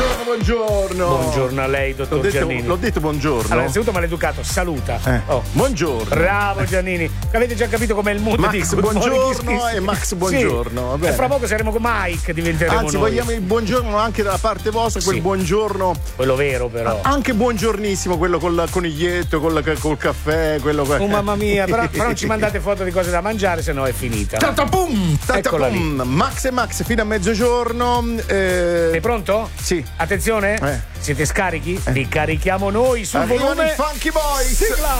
buongiorno. Buongiorno a lei, dottor Giannini. L'ho detto buongiorno. Allora, innanzitutto maleducato, saluta. Buongiorno. Bravo Giannini. Avete già capito com'è il mood Max, di Good buongiorno Morning Kiss? e Max, buongiorno. Va bene. E fra poco saremo con Mike, diventeremo Anzi, noi. vogliamo il buongiorno anche dalla parte vostra, quel buongiorno. Quello vero, però. Anche buongiornissimo, quello col coniglietto, col caffè, quello. Oh mamma mia, però non ci mandate foto di cose da mangiare, se no è finita. Tatapum! Eccola lì. Max e Max fino a mezzogiorno. Sei pronto? Sì. Attenzione? Siete scarichi? Li carichiamo noi sul Arrivano volume. i Funky Boys. Sigla!